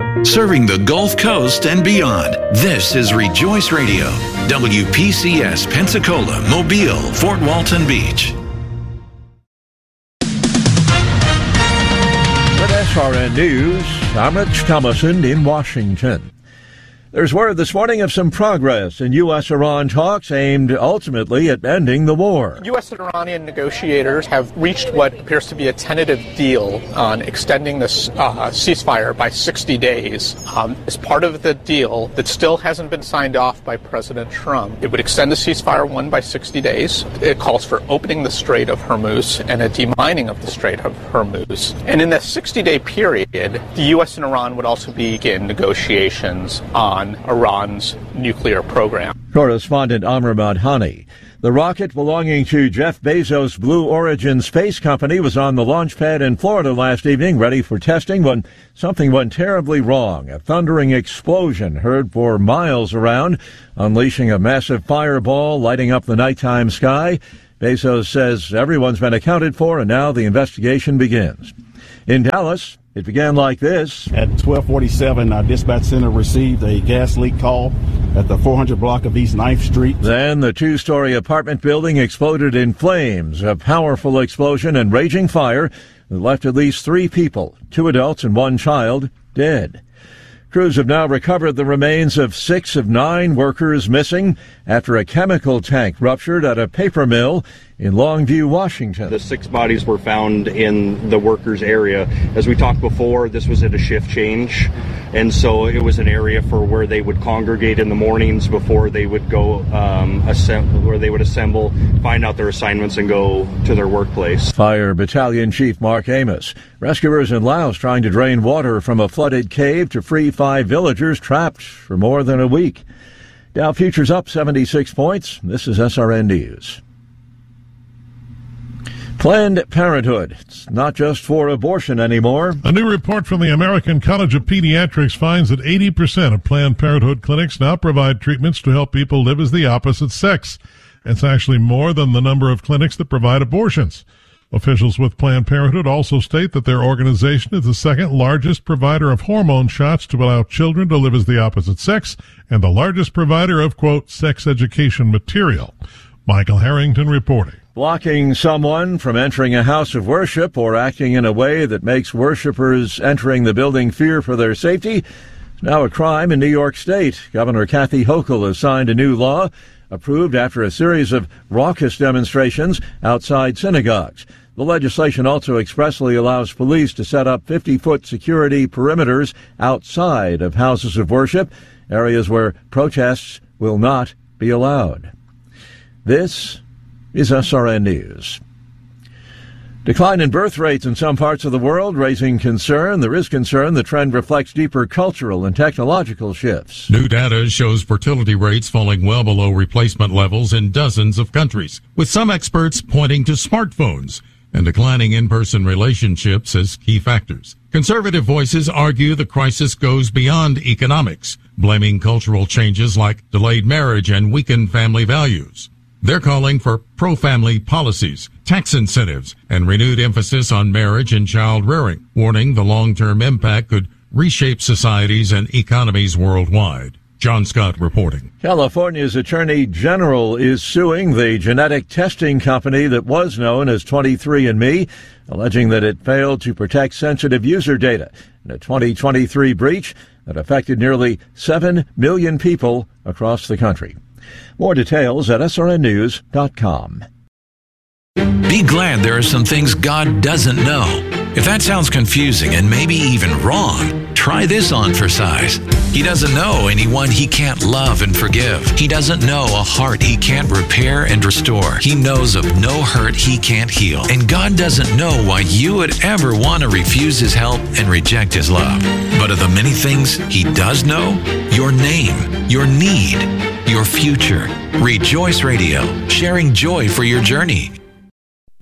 Serving the Gulf Coast and beyond, this is Rejoice Radio, WPCS Pensacola, Mobile, Fort Walton Beach. With SRN News, I'm Rich Thomason in Washington. There's word this morning of some progress in U.S.-Iran talks aimed ultimately at ending the war. U.S. and Iranian negotiators have reached what appears to be a tentative deal on extending this ceasefire by 60 days. As part of the deal that still hasn't been signed off by President Trump, it would extend the ceasefire by 60 days. It calls for opening the Strait of Hormuz and a demining of the Strait of Hormuz. And in that 60-day period, the U.S. and Iran would also begin negotiations on Iran's nuclear program. Correspondent Amr Madhani. The rocket belonging to Jeff Bezos' Blue Origin space company was on the launch pad in Florida last evening, ready for testing, when something went terribly wrong. A thundering explosion heard for miles around, unleashing a massive fireball, lighting up the nighttime sky. Bezos says everyone's been accounted for, and now the investigation begins. In Dallas, it began like this. At 12:47, our dispatch center received a gas leak call at the 400 block of East 9th Street. Then the two-story apartment building exploded in flames, a powerful explosion and raging fire that left at least 3 people, 2 adults and 1 child, dead. Crews have now recovered the remains of 6 of 9 workers missing after a chemical tank ruptured at a paper mill in Longview, Washington. The 6 bodies were found in the workers' area. As we talked before, this was at a shift change, and so it was an area for where they would congregate in the mornings before they would go assemble, find out their assignments, and go to their workplace. Fire Battalion Chief Mark Amos. Rescuers in Laos trying to drain water from a flooded cave to free 5 villagers trapped for more than a week. Dow futures up 76 points. This is SRN News. Planned Parenthood. It's not just for abortion anymore. A new report from the American College of Pediatrics finds that 80% of Planned Parenthood clinics now provide treatments to help people live as the opposite sex. It's actually more than the number of clinics that provide abortions. Officials with Planned Parenthood also state that their organization is the second largest provider of hormone shots to allow children to live as the opposite sex and the largest provider of, quote, sex education material. Michael Harrington reporting. Blocking someone from entering a house of worship or acting in a way that makes worshipers entering the building fear for their safety is now a crime in New York State. Governor Kathy Hochul has signed a new law approved after a series of raucous demonstrations outside synagogues. The legislation also expressly allows police to set up 50-foot security perimeters outside of houses of worship, areas where protests will not be allowed. This is SRN News. Decline in birth rates in some parts of the world raising concern. There is concern the trend reflects deeper cultural and technological shifts. New data shows fertility rates falling well below replacement levels in dozens of countries, with some experts pointing to smartphones and declining in-person relationships as key factors. Conservative voices argue the crisis goes beyond economics, blaming cultural changes like delayed marriage and weakened family values. They're calling for pro-family policies, tax incentives, and renewed emphasis on marriage and child rearing, warning the long-term impact could reshape societies and economies worldwide. John Scott reporting. California's Attorney General is suing the genetic testing company that was known as 23andMe, alleging that it failed to protect sensitive user data in a 2023 breach that affected nearly 7 million people across the country. More details at srnnews.com. Be glad there are some things God doesn't know. If that sounds confusing and maybe even wrong, try this on for size. He doesn't know anyone he can't love and forgive. He doesn't know a heart he can't repair and restore. He knows of no hurt he can't heal. And God doesn't know why you would ever want to refuse his help and reject his love. But of the many things he does know, your name, your need, your future. Rejoice Radio, sharing joy for your journey.